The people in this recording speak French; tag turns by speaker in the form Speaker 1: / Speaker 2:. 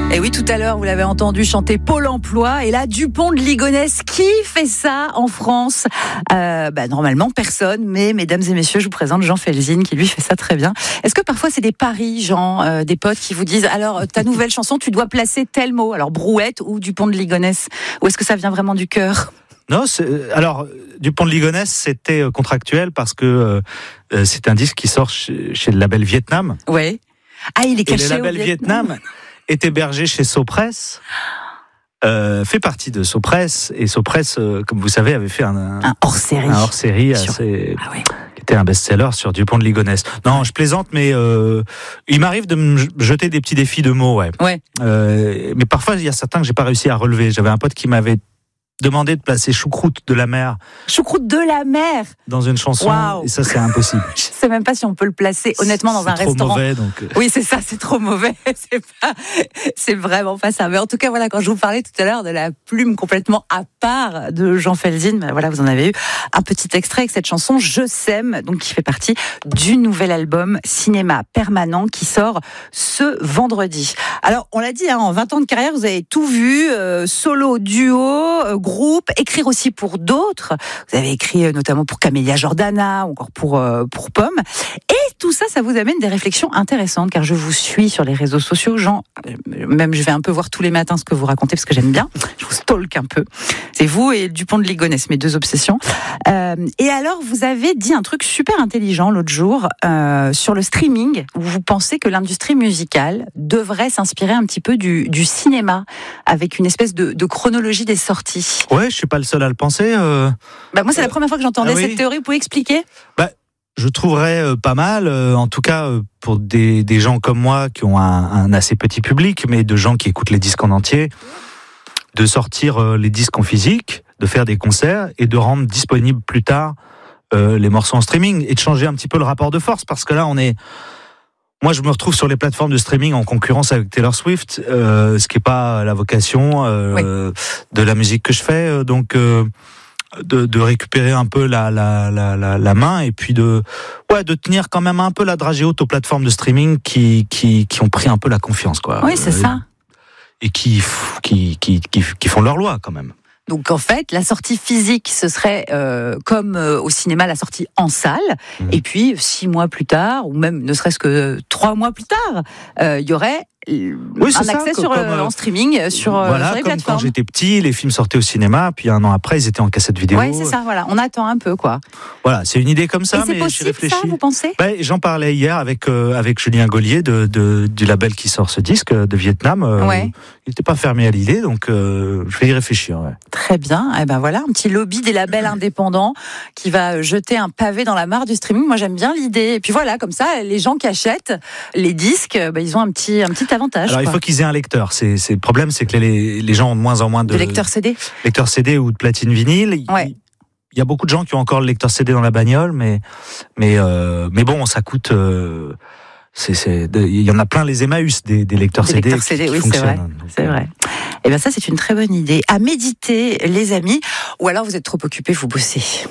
Speaker 1: Et oui, tout à l'heure, vous l'avez entendu chanter Pôle emploi. Et là, Dupont de Ligonnès, qui fait ça en France ? Normalement, personne. Mais mesdames et messieurs, je vous présente Jean Felzine, qui lui fait ça très bien. Est-ce que parfois, c'est des paris, Jean, des potes qui vous disent, alors, ta nouvelle chanson, tu dois placer tel mot. Alors, Brouette ou Dupont de Ligonnès ? Ou est-ce que ça vient vraiment du cœur ?
Speaker 2: Non, alors Dupont de Ligonnès, c'était contractuel parce que c'est un disque qui sort chez le label Vietnam.
Speaker 1: Ouais. Ah, il est caché
Speaker 2: et le label
Speaker 1: au Vietnam
Speaker 2: est hébergé chez Sopress. Fait partie de Sopress, et Sopress, comme vous savez, avait fait un hors-série. Un hors-série qui était un best-seller sur Dupont de Ligonnès. Non, je plaisante, mais il m'arrive de me jeter des petits défis de mots, ouais. Mais parfois, il y a certains que j'ai pas réussi à relever. J'avais un pote qui m'avait demandé de placer choucroute de la mer.
Speaker 1: Choucroute de la mer
Speaker 2: dans une chanson.
Speaker 1: Wow.
Speaker 2: Et ça, c'est impossible.
Speaker 1: Je sais même pas si on peut le placer honnêtement dans un restaurant.
Speaker 2: C'est trop mauvais, donc.
Speaker 1: Oui, c'est ça, c'est trop mauvais. C'est vraiment pas ça. Mais en tout cas, voilà, quand je vous parlais tout à l'heure de la plume complètement à part de Jean Felzine, voilà, vous en avez eu un petit extrait avec cette chanson Je sème, donc qui fait partie du nouvel album Cinéma Permanent qui sort ce vendredi. Alors, on l'a dit, en 20 ans de carrière, vous avez tout vu, solo, duo, groupe, écrire aussi pour d'autres. Vous avez écrit notamment pour Camélia Jordana, ou encore pour Pomme. Et tout ça, ça vous amène des réflexions intéressantes, car je vous suis sur les réseaux sociaux, Jean. Même je vais un peu voir tous les matins ce que vous racontez, parce que j'aime bien. Je vous stalk un peu. C'est vous et Dupont de Ligonnès, mes deux obsessions. Et alors, vous avez dit un truc super intelligent l'autre jour sur le streaming, où vous pensez que l'industrie musicale devrait s'inspirer un petit peu du cinéma, avec une espèce de chronologie des sorties.
Speaker 2: Ouais, je suis pas le seul à le penser.
Speaker 1: Moi, c'est la première fois que j'entendais cette théorie. Vous pouvez expliquer ?
Speaker 2: Je trouverais pas mal, en tout cas pour des gens comme moi qui ont un assez petit public, mais de gens qui écoutent les disques en entier, de sortir les disques en physique, de faire des concerts et de rendre disponibles plus tard les morceaux en streaming, et de changer un petit peu le rapport de force, parce que là moi je me retrouve sur les plateformes de streaming en concurrence avec Taylor Swift, ce qui est pas la vocation de la musique que je fais, donc de récupérer un peu la main, et puis de tenir quand même un peu la dragée haute aux plateformes de streaming qui ont pris un peu la confiance, quoi.
Speaker 1: Oui, c'est ça.
Speaker 2: Et qui font leur loi quand même.
Speaker 1: Donc en fait, la sortie physique, ce serait comme au cinéma, la sortie en salle. Et puis 6 mois plus tard, ou même ne serait-ce que 3 mois plus tard, il y aurait un accès en streaming sur les plateformes.
Speaker 2: Quand j'étais petit, les films sortaient au cinéma, puis 1 an après, ils étaient en cassette vidéo.
Speaker 1: Oui, c'est ça, voilà. On attend un peu, quoi.
Speaker 2: Voilà, c'est une idée comme ça,
Speaker 1: mais j'y réfléchis. Ça, vous pensez ?
Speaker 2: J'en parlais hier avec Julien Gaulier du label qui sort ce disque de Vietnam. Il n'était pas fermé à l'idée, donc je vais y réfléchir. Ouais.
Speaker 1: Très bien. Et voilà, un petit lobby des labels indépendants qui va jeter un pavé dans la mare du streaming. Moi, j'aime bien l'idée. Et puis voilà, comme ça, les gens qui achètent les disques, ils ont un petit avantage.
Speaker 2: Alors, il faut qu'ils aient un lecteur. Le problème, c'est que les gens ont de moins en moins de
Speaker 1: lecteurs CD.
Speaker 2: Lecteurs CD ou de platine vinyle. Il y a beaucoup de gens qui ont encore le lecteur CD dans la bagnole, mais bon, ça coûte. Il y en a plein, les Emmaüs des lecteurs CD.
Speaker 1: Lecteurs CD, oui, c'est vrai. C'est vrai. Et ça, c'est une très bonne idée. À méditer, les amis. Ou alors, vous êtes trop occupés, vous bossez.